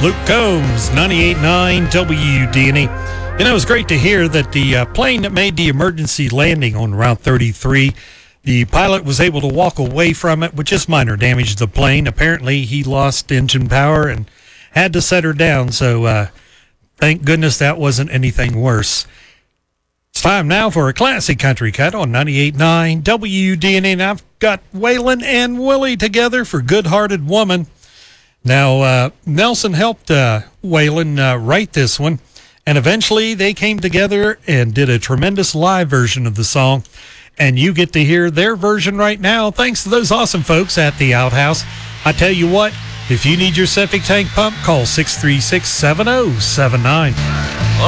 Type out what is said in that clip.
Luke Combs, 98.9 WDNE. You know, it was great to hear that the plane that made the emergency landing on Route 33, the pilot was able to walk away from it with just minor damage to the plane. Apparently, he lost engine power and had to set her down, so thank goodness that wasn't anything worse. It's time now for a classic country cut on 98.9 WDNE, and I've got Waylon and Willie together for Good Hearted Woman. Now, Nelson helped Waylon write this one, and eventually they came together and did a tremendous live version of the song, and you get to hear their version right now thanks to those awesome folks at the Outhouse. I tell you what, if you need your septic tank pump, call 636-7079.